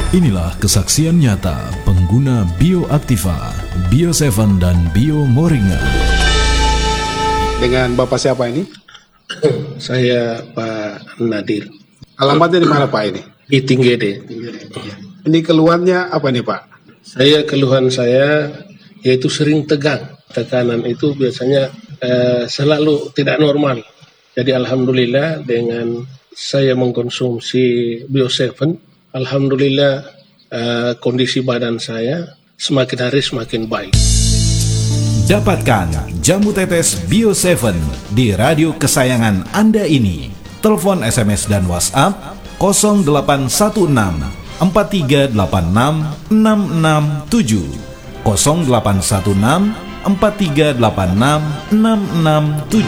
Inilah kesaksian nyata pengguna Bioaktiva, Bio7 dan Bio Moringa. Dengan Bapak siapa ini? Saya Pak Nadir. Alamatnya di mana Pak ini? Di Tinggede. Ini keluhannya apa nih Pak? Keluhan saya yaitu sering tegang. Tekanan itu biasanya selalu tidak normal. Jadi alhamdulillah dengan saya mengkonsumsi Bio7, alhamdulillah kondisi badan saya semakin hari semakin baik. Dapatkan jamu tetes Bio7 di radio kesayangan Anda ini. Telepon, SMS dan WhatsApp 0816 4386 667 0816 4386 667.